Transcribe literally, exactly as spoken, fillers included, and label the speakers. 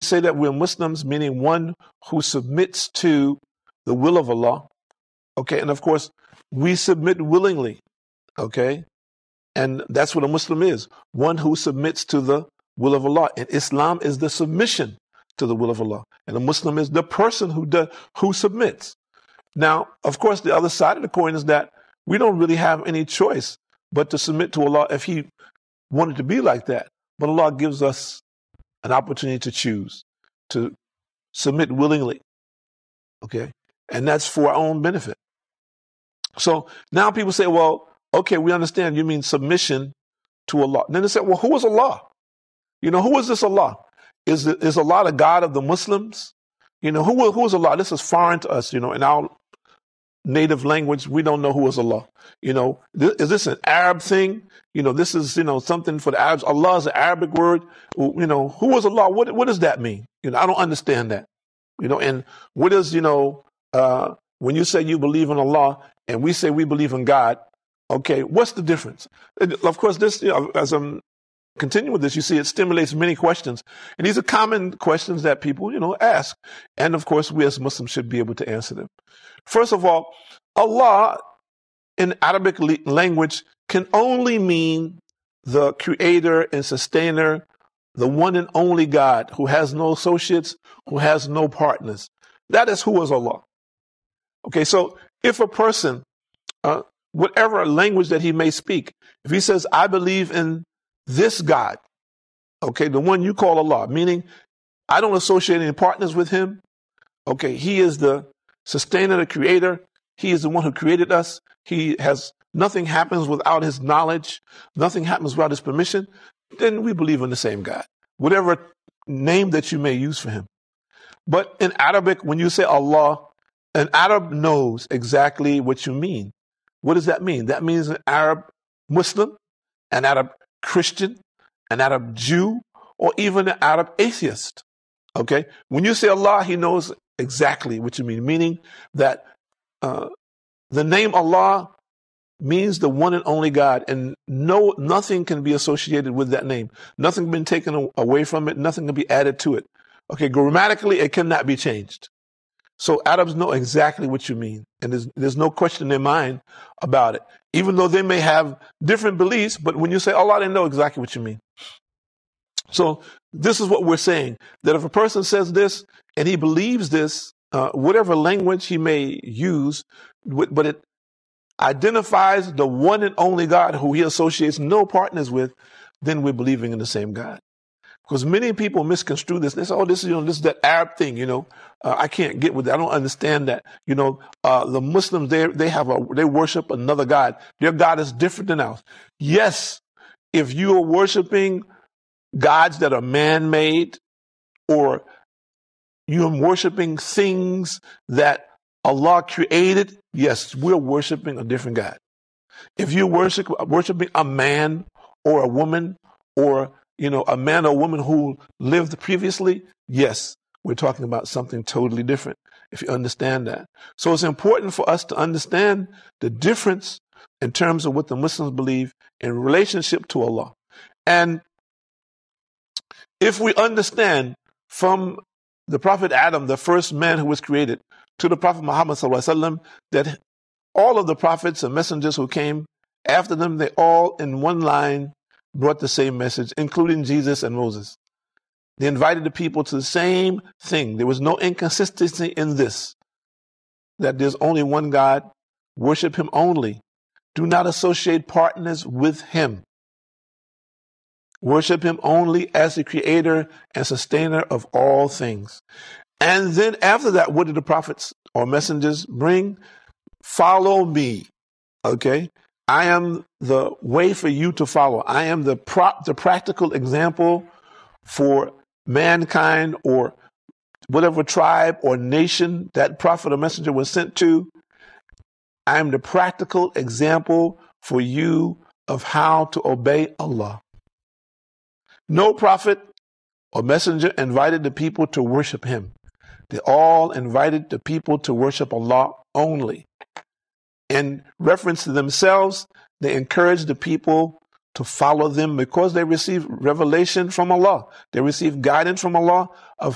Speaker 1: say that we're Muslims, meaning one who submits to the will of Allah. Okay, and of course, we submit willingly. Okay, and that's what a Muslim is, one who submits to the will of Allah. And Islam is the submission to the will of Allah. And a Muslim is the person who does, who submits. Now, of course, the other side of the coin is that we don't really have any choice but to submit to Allah if He wanted to be like that. But Allah gives us an opportunity to choose, to submit willingly. Okay? And that's for our own benefit. So now people say, well, okay, we understand you mean submission to Allah. And then they say, well, who is Allah? You know, who is this Allah? Is, it, is Allah the God of the Muslims? You know, who, who is Allah? This is foreign to us, you know, in our native language, we don't know who is Allah. You know, th- is this an Arab thing? You know, this is, you know, something for the Arabs. Allah is an Arabic word. You know, who is Allah? What, what does that mean? You know, I don't understand that. You know, and what is, you know, uh, when you say you believe in Allah and we say we believe in God, okay, what's the difference? And of course, this, you know, as I'm continuing with this, you see it stimulates many questions. And these are common questions that people, you know, ask. And of course, we as Muslims should be able to answer them. First of all, Allah in Arabic language can only mean the creator and sustainer, the one and only God who has no associates, who has no partners. That is who is Allah. Okay, so if a person, uh, whatever language that he may speak, if he says, I believe in this God, okay, the one you call Allah, meaning I don't associate any partners with him. Okay, he is the sustainer, the creator. He is the one who created us. He has, nothing happens without his knowledge. Nothing happens without his permission. Then we believe in the same God, whatever name that you may use for him. But in Arabic, when you say Allah, an Arab knows exactly what you mean. What does that mean? That means an Arab Muslim, an Arab Christian, an Arab Jew, or even an Arab atheist. Okay? When you say Allah, he knows exactly what you mean, meaning that uh, the name Allah means the one and only God, and no, nothing can be associated with that name. Nothing can be taken away from it. Nothing can be added to it. Okay, grammatically, it cannot be changed. So Arabs know exactly what you mean, and there's, there's no question in their mind about it, even though they may have different beliefs, but when you say Allah, they know exactly what you mean. So this is what we're saying, that if a person says this and he believes this, uh, whatever language he may use, but it identifies the one and only God who he associates no partners with, then we're believing in the same God. Because many people misconstrue this. They say, oh, this is, you know, this is that Arab thing, you know. Uh, I can't get with that. I don't understand that. You know, uh, the Muslims, they they have a, they worship another God. Their God is different than ours. Yes, if you are worshiping gods that are man-made, or you're worshiping things that Allah created, yes, we're worshiping a different God. If you worship worshiping a man or a woman, or you know, a man or woman who lived previously, yes, we're talking about something totally different, if you understand that. So it's important for us to understand the difference in terms of what the Muslims believe in relationship to Allah. And if we understand from the Prophet Adam, the first man who was created, to the Prophet Muhammad sallallahu alaihi wasallam, that all of the prophets and messengers who came after them, they all in one line brought the same message, including Jesus and Moses. They invited the people to the same thing. There was no inconsistency in this, that there's only one God, worship him only. Do not associate partners with him. Worship him only as the creator and sustainer of all things. And then after that, what did the prophets or messengers bring? Follow me. Okay? I am the way for you to follow. I am the pro- the practical example for mankind, or whatever tribe or nation that prophet or messenger was sent to. I am the practical example for you of how to obey Allah. No prophet or messenger invited the people to worship him. They all invited the people to worship Allah only. In reference to themselves, they encouraged the people to follow them because they received revelation from Allah. They received guidance from Allah of